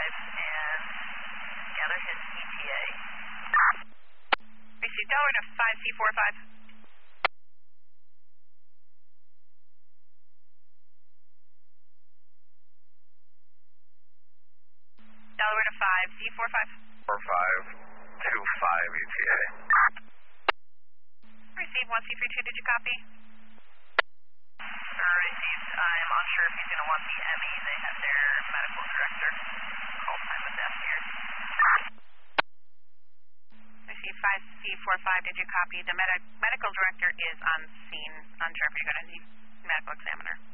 and gather his ETA. Received Delaware to 5C45. Delaware to 5C45. 4525 ETA. Received 1C32, did you copy? Received. I'm unsure if he's going to want the ME. They have their medical director. Call time with them here. Received 5C45, did you copy? The medical director is on scene. Unsure if you're going to need medical examiner.